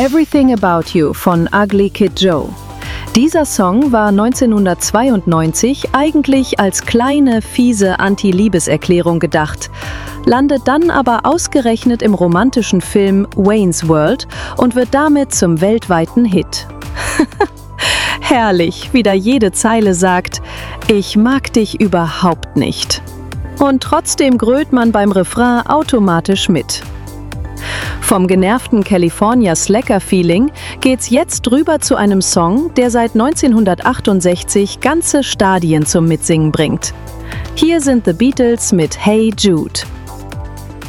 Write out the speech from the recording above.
Everything About You von Ugly Kid Joe. Dieser Song war 1992 eigentlich als kleine, fiese Anti-Liebeserklärung gedacht, landet dann aber ausgerechnet im romantischen Film Wayne's World und wird damit zum weltweiten Hit. Herrlich, wie da jede Zeile sagt, ich mag dich überhaupt nicht. Und trotzdem grölt man beim Refrain automatisch mit. Vom genervten California Slacker-Feeling geht's jetzt rüber zu einem Song, der seit 1968 ganze Stadien zum Mitsingen bringt. Hier sind The Beatles mit Hey Jude.